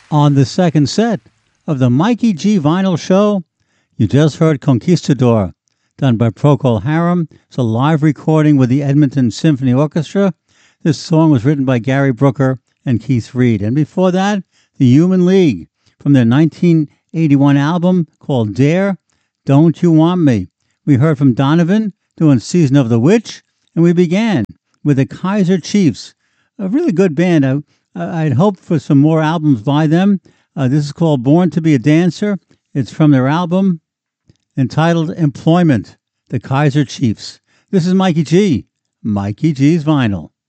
On the second set of the Mikey G Vinyl Show, you just heard Conquistador, done by Procol Harum. It's a live recording with the Edmonton Symphony Orchestra. This song was written by Gary Brooker and Keith Reed. And before that, the Human League, from their 1981 album called Dare, Don't You Want Me. We heard from Donovan doing Season of the Witch, and we began with the Kaiser Chiefs, a really good band. I'd hoped for some more albums by them. This is called Born to be a Dancer. It's from their album entitled Employment, the Kaiser Chiefs. This is Mikey G, Mikey G's Vinyl.